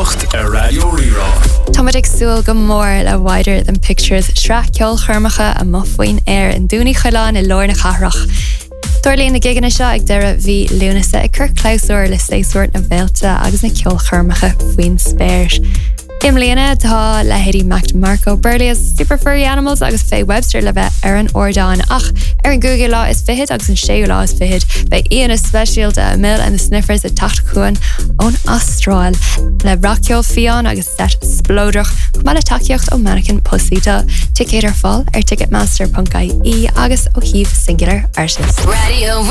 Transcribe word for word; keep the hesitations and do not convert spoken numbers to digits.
Nocht a Radio Rira. Tomatic Sewell go mór le wider than pictures Sra ceol churmacha a mufuin air in dúni chailán i lorna charach. Dorlíon na gigan seo ag deire bhí Lúnasa ag cur clausúir le séúirt na bhéalta agus na ceol churmacha faoin spéirs. Im Líana tá le héirí Mac Marco Burley as Super Furry Animals agus Faye Webster le bheith ar an ordáin ach ar an Google lá is fihid agus an séú lá is fihid bei Ian is special de Mill and the Sniffers a tacht chuan ón Astráil le Rockhill Fion agus set splódrach chumá le takeíocht ó Mannequin Pussyta ticéidir fáil ar ticketmaster dot I E agus ó híomh singular artist. Radio